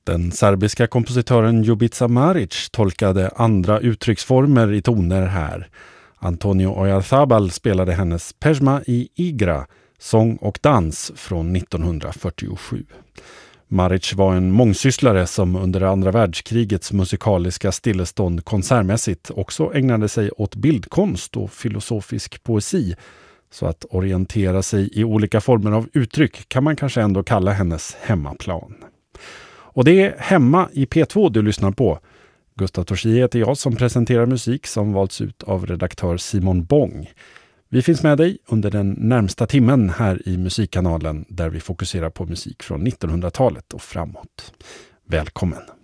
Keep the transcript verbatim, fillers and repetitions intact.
Den serbiska kompositören Ljubica Maric tolkade andra uttrycksformer i toner här. Antonio Oyarzabal spelade hennes Pejma i Igra, sång och dans från nittonhundrafyrtiosju. Maric var en mångsysslare som under andra världskrigets musikaliska stillestånd konsertmässigt också ägnade sig åt bildkonst och filosofisk poesi. Så att orientera sig i olika former av uttryck kan man kanske ändå kalla hennes hemmaplan. Och det är Hemma i P två du lyssnar på. Gustav Torsi heter jag som presenterar musik som valts ut av redaktör Simon Bång. Vi finns med dig under den närmsta timmen här i musikkanalen där vi fokuserar på musik från nittonhundratalet och framåt. Välkommen!